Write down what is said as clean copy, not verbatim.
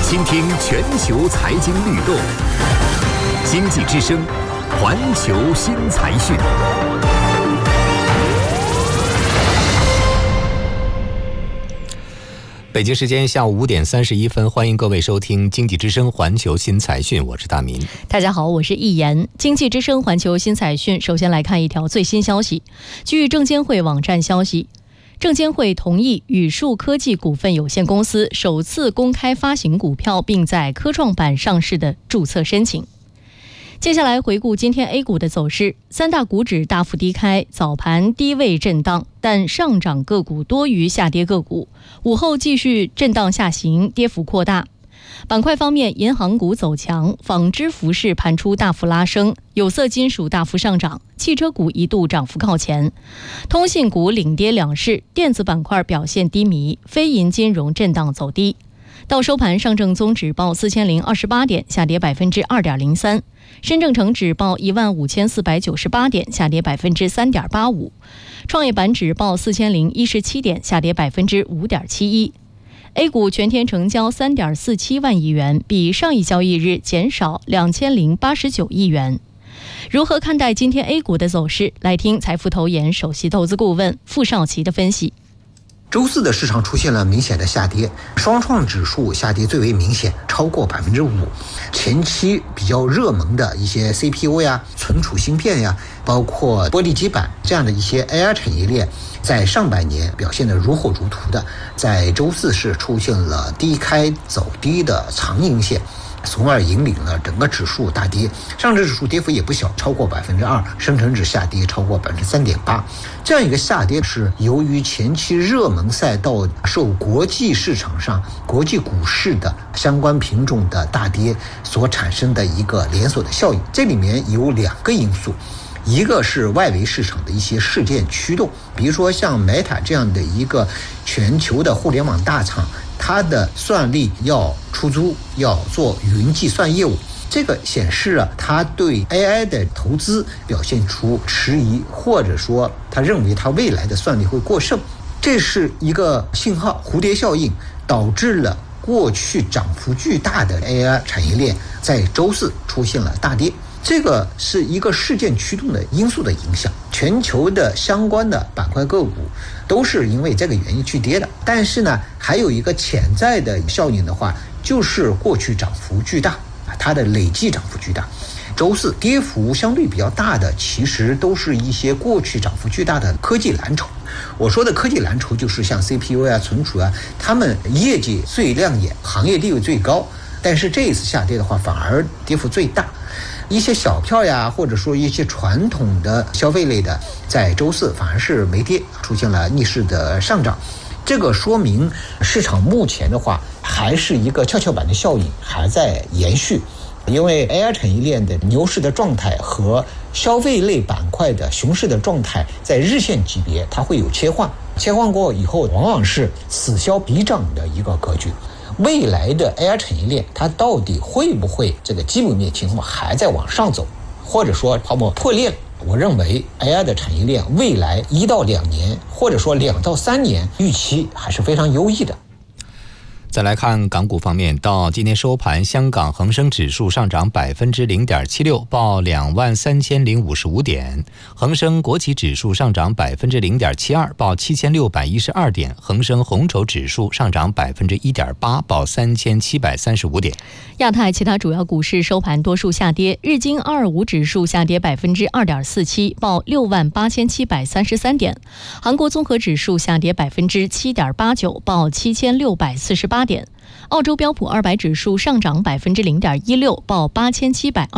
倾听全球财经律动，经济之声，环球新财讯。北京时间下午5点31分，欢迎各位收听经济之声环球新财讯，我是大民。 大家好，我是易言。经济之声环球新财讯，首先来看一条最新消息。据证监会网站消息，证监会同意宇树科技股份有限公司首次公开发行股票，并在科创板上市的注册申请。接下来回顾今天 A 股的走势，三大股指大幅低开，早盘低位震荡，但上涨个股多于下跌个股，午后继续震荡下行，跌幅扩大。板块方面，银行股走强，纺织服饰盘出大幅拉升，有色金属大幅上涨，汽车股一度涨幅靠前，通信股领跌两市，电子板块表现低迷，非银金融震荡走低。到收盘，上证综指报4028点，下跌2.03%；深证成指报15498点，下跌3.85%；创业板指报4017点，下跌5.71%。A 股全天成交3.47万亿元，比上一交易日减少2089亿元。如何看待今天 A 股的走势？来听财富投研首席投资顾问傅少奇的分析。 周四的市场出现了明显的下跌，双创指数下跌最为明显，超过5%。前期比较热门的一些 CPU 呀、存储芯片呀，包括玻璃基板这样的一些 AI 产业链，在上半年表现得如火如荼的，在周四是出现了低开走低的长阴线，从而引领了整个指数大跌。上证指数跌幅也不小，超过2%，深成指下跌超过3.8%。这样一个下跌是由于前期热门赛道受国际市场上国际股市的相关品种的大跌所产生的一个连锁的效应。这里面有两个因素，一个是外围市场的一些事件驱动，比如说像 Meta 这样的一个全球的互联网大厂，它的算力要出租，要做云计算业务，这个显示了它对 AI 的投资表现出迟疑，或者说他认为它未来的算力会过剩，这是一个信号，蝴蝶效应导致了过去涨幅巨大的 AI 产业链在周四出现了大跌。这个是一个事件驱动的因素的影响，全球的相关的板块个股都是因为这个原因去跌的。但是呢，还有一个潜在的效应的话，就是过去涨幅巨大，它的累计涨幅巨大。周四跌幅相对比较大的，其实都是一些过去涨幅巨大的科技蓝筹。我说的科技蓝筹就是像 CPU 啊、存储啊，他们业绩最亮眼，行业地位最高，但是这一次下跌的话，反而跌幅最大。一些小票呀，或者说一些传统的消费类的，在周四反而是没跌，出现了逆势的上涨。这个说明市场目前的话，还是一个跷跷板的效应还在延续，因为 AI 产业链的牛市的状态和消费类板块的熊市的状态，在日线级别它会有切换过后以后，往往是此消彼长的一个格局。未来的 AI 产业链它到底会不会这个基本面情况还在往上走，或者说泡沫破裂了？我认为 AI 的产业链未来1到2年，或者说2到3年，预期还是非常优异的。 再来看港股方面，到今天收盘，香港恒生指数上涨0.76%，报23055点；恒生国企指数上涨0.72%，报7612点；恒生红筹指数上涨1.8%，报3735点。 亚太其他主要股市收盘多数下跌，日经225指数下跌2.47%，报68733点；韩国综合指数下跌7.89%，报7648点；澳洲标普200指数上涨0.16%，报8720